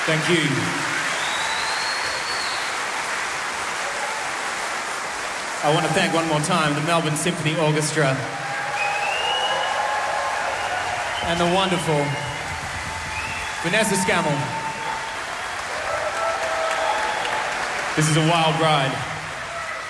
Thank you. I want to thank one more time the Melbourne Symphony Orchestra and the wonderful Vanessa Scammell. This is a wild ride.